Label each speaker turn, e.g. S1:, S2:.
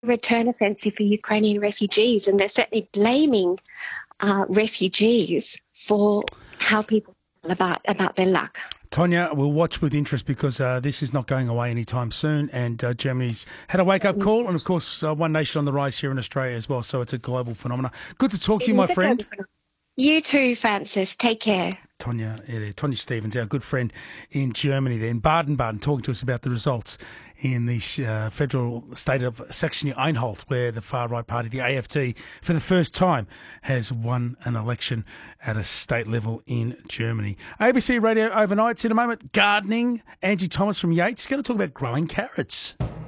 S1: return offensive for Ukrainian refugees, and they're certainly blaming refugees for how people feel about their luck.
S2: Tonya, we'll watch with interest because this is not going away anytime soon, and Germany's had a wake-up call, and of course, One Nation on the rise here in Australia as well, so it's a global phenomenon. Good to talk to you, my friend.
S1: You too, Francis. Take care.
S2: Tonya Stevens, our good friend in Germany there, in Baden-Baden, talking to us about the results in the federal state of Saxony-Anhalt, where the far-right party, the AfD, for the first time has won an election at a state level in Germany. ABC Radio Overnights in a moment. Gardening. Angie Thomas from Yates is going to talk about growing carrots.